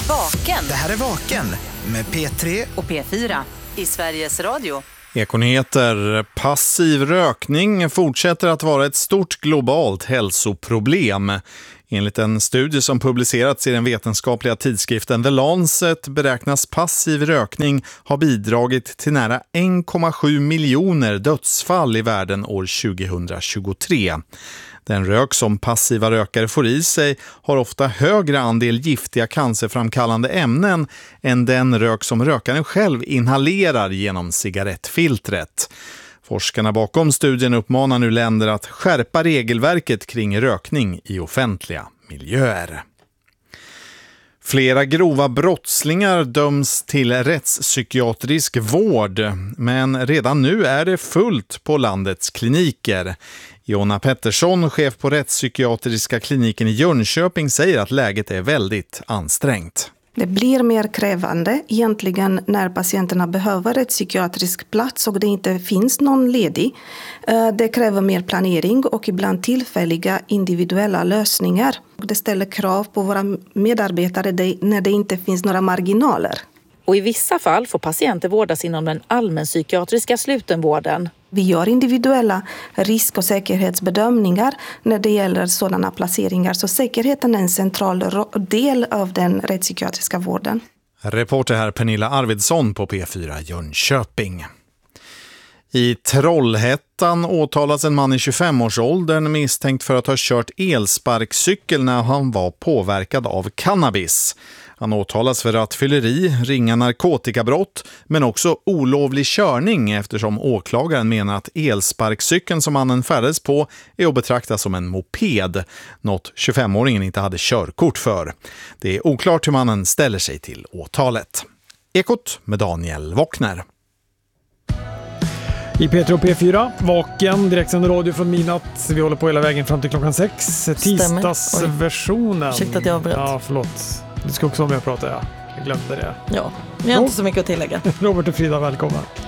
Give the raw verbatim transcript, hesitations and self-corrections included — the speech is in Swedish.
Vaken. Det här är Vaken med P tre och P fyra i Sveriges Radio. Ekonyheter. Passiv rökning fortsätter att vara ett stort globalt hälsoproblem. Enligt en studie som publicerats i den vetenskapliga tidskriften The Lancet beräknas passiv rökning ha bidragit till nära en komma sju miljoner dödsfall i världen år tjugohundratjugotre. Den rök som passiva rökare får i sig har ofta högre andel giftiga cancerframkallande ämnen än den rök som rökaren själv inhalerar genom cigarettfiltret. Forskarna bakom studien uppmanar nu länder att skärpa regelverket kring rökning i offentliga miljöer. Flera grova brottslingar döms till rättspsykiatrisk vård, men redan nu är det fullt på landets kliniker. Jonna Pettersson, chef på rättspsykiatriska kliniken i Jönköping, säger att läget är väldigt ansträngt. Det blir mer krävande egentligen när patienterna behöver ett psykiatrisk plats och det inte finns någon ledig. Det kräver mer planering och ibland tillfälliga individuella lösningar. Det ställer krav på våra medarbetare när det inte finns några marginaler. Och i vissa fall får patienter vårdas inom den allmänpsykiatriska slutenvården. Vi gör individuella risk- och säkerhetsbedömningar när det gäller sådana placeringar. Så säkerheten är en central del av den rättspsykiatriska vården. Reporter här Pernilla Arvidsson på P fyra Jönköping. I Trollhättan åtalas en man i tjugofemårsåldern misstänkt för att ha kört elsparkcykel när han var påverkad av cannabis. Han åtalas för rattfylleri, ringa narkotikabrott men också olovlig körning eftersom åklagaren menar att elsparkcykeln som mannen färdades på är att betrakta som en moped, något tjugofemåringen inte hade körkort för. Det är oklart hur mannen ställer sig till åtalet. Ekot med Daniel Wockner. I P tre och P fyra, Vaken, direktsänd radio från midnatt. Vi håller på hela vägen fram till klockan sex. Tisdagsversionen. Ursäkta att jag avbröt. Ja, förlåt. Du ska också vara med och prata, ja. Jag glömde det. Ja, jag har inte så mycket att tillägga. Robert och Frida, välkomna.